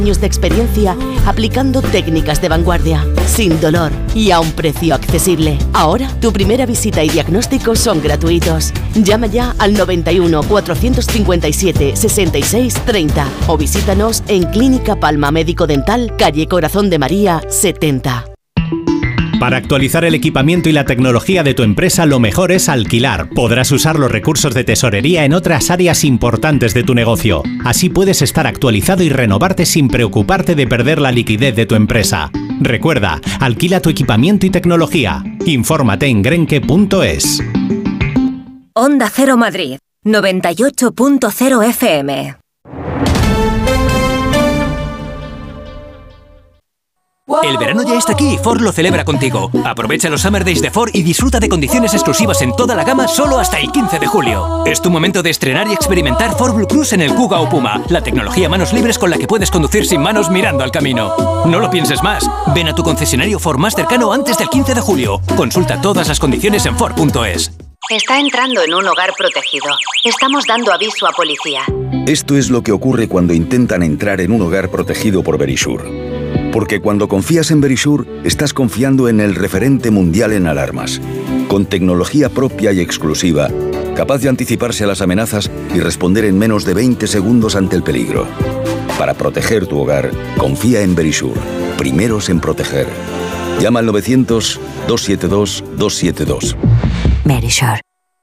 Años de experiencia aplicando técnicas de vanguardia, sin dolor y a un precio accesible. Ahora, tu primera visita y diagnóstico son gratuitos. Llama ya al 91 457 66 30 o visítanos en Clínica Palma Médico Dental, calle Corazón de María 70. Para actualizar el equipamiento y la tecnología de tu empresa, lo mejor es alquilar. Podrás usar los recursos de tesorería en otras áreas importantes de tu negocio. Así puedes estar actualizado y renovarte sin preocuparte de perder la liquidez de tu empresa. Recuerda, alquila tu equipamiento y tecnología. Infórmate en grenke.es. Onda Cero Madrid, 98.0 FM. El verano ya está aquí y Ford lo celebra contigo. Aprovecha los Summer Days de Ford y disfruta de condiciones exclusivas en toda la gama solo hasta el 15 de julio. Es tu momento de estrenar y experimentar Ford Blue Cruise en el Kuga o Puma, la tecnología manos libres con la que puedes conducir sin manos mirando al camino. No lo pienses más. Ven a tu concesionario Ford más cercano antes del 15 de julio. Consulta todas las condiciones en Ford.es. Está entrando en un hogar protegido. Estamos dando aviso a policía. Esto es lo que ocurre cuando intentan entrar en un hogar protegido por Verisure. Porque cuando confías en Verisure, estás confiando en el referente mundial en alarmas. Con tecnología propia y exclusiva, capaz de anticiparse a las amenazas y responder en menos de 20 segundos ante el peligro. Para proteger tu hogar, confía en Verisure. Primeros en proteger. Llama al 900-272-272. Verisure.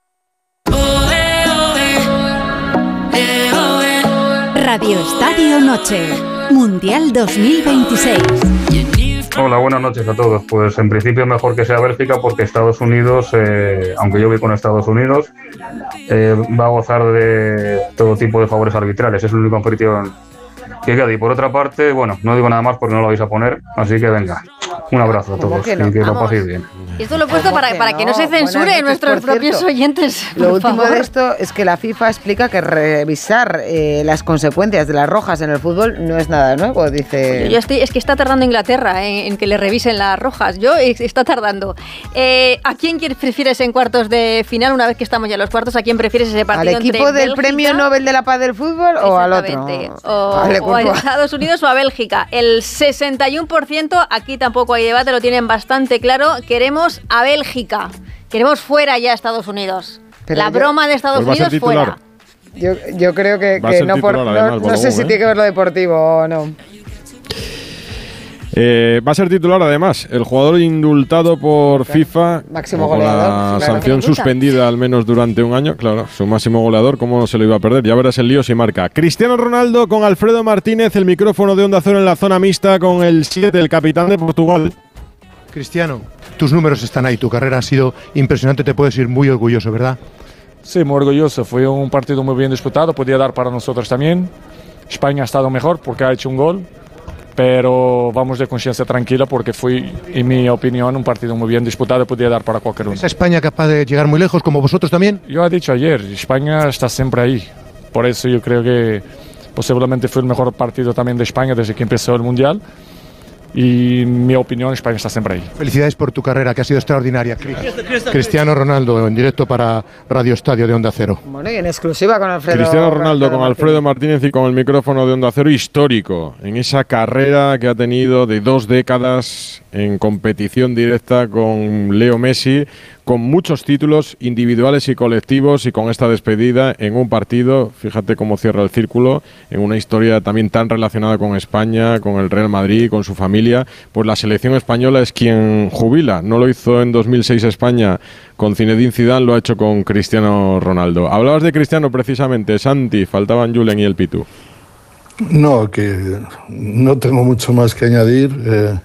Radio Estadio Noche. Mundial 2026. Hola, buenas noches a todos. Pues en principio mejor que sea Bélgica porque Estados Unidos, aunque yo voy con Estados Unidos, va a gozar de todo tipo de favores arbitrales. Es la única competición que queda. Y por otra parte, bueno, no digo nada más porque no lo vais a poner, así que venga, un abrazo a todos y que lo paséis bien. Esto lo he puesto para que no se censure nuestros propios oyentes. Lo último de esto es que la FIFA explica que revisar las consecuencias de las rojas en el fútbol no es nada nuevo, dice. Es que está tardando Inglaterra en que le revisen las rojas. Está tardando. ¿A quién prefieres en cuartos de final? Una vez que estamos ya en los cuartos, ¿a quién prefieres ese partido? ¿Al equipo del Premio Nobel de la Paz del Fútbol o al otro? O a Estados Unidos o a Bélgica. El 61%, aquí tampoco hay debate, lo tienen bastante claro. Queremos a Bélgica. Queremos fuera ya a Estados Unidos. Pero la broma de Estados Unidos fuera. Yo creo que no sé si tiene que ver lo deportivo o no. Va a ser titular además el jugador indultado por FIFA, máximo con goleador, la sanción suspendida al menos durante un año, claro, su máximo goleador, ¿cómo se lo iba a perder? Ya verás el lío si marca. Cristiano Ronaldo con Alfredo Martínez, el micrófono de Onda Cero en la zona mixta con el 7, el capitán de Portugal. Cristiano, tus números están ahí, tu carrera ha sido impresionante, te puedes ir muy orgulloso, ¿verdad? Sí, muy orgulloso, fue un partido muy bien disputado, podía dar para nosotros también. España ha estado mejor porque ha hecho un gol, pero vamos de conciencia tranquila porque fue, en mi opinión, un partido muy bien disputado, podía dar para cualquier uno. ¿Es España capaz de llegar muy lejos, como vosotros también? Yo he dicho ayer, España está siempre ahí, por eso yo creo que posiblemente fue el mejor partido también de España desde que empezó el Mundial. Y en mi opinión, España está siempre ahí. Felicidades por tu carrera, que ha sido extraordinaria. Cristiano Ronaldo, en directo para Radio Estadio de Onda Cero. Bueno, y en exclusiva con Alfredo. Cristiano Ronaldo con Alfredo Martínez y con el micrófono de Onda Cero, histórico en esa carrera que ha tenido de 2 décadas en competición directa con Leo Messi, con muchos títulos individuales y colectivos, y con esta despedida en un partido, fíjate cómo cierra el círculo, en una historia también tan relacionada con España, con el Real Madrid, con su familia. Pues la selección española es quien jubila. No lo hizo en 2006 España con Zinedine Zidane, lo ha hecho con Cristiano Ronaldo. Hablabas de Cristiano precisamente, Santi, faltaban Julen y el Pitu. No, que no tengo mucho más que añadir.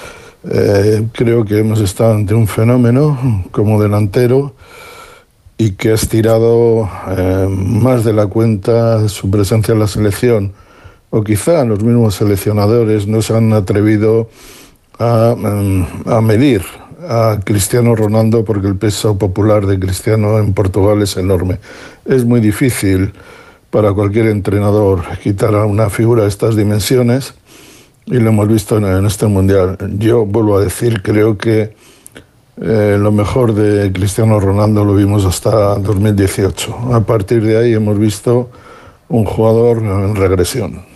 Creo que hemos estado ante un fenómeno como delantero y que ha estirado más de la cuenta su presencia en la selección, o quizá los mismos seleccionadores no se han atrevido a medir a Cristiano Ronaldo, porque el peso popular de Cristiano en Portugal es enorme. Es muy difícil para cualquier entrenador quitar a una figura de estas dimensiones, y lo hemos visto en este Mundial. Yo vuelvo a decir, creo que lo mejor de Cristiano Ronaldo lo vimos hasta 2018. A partir de ahí hemos visto un jugador en regresión.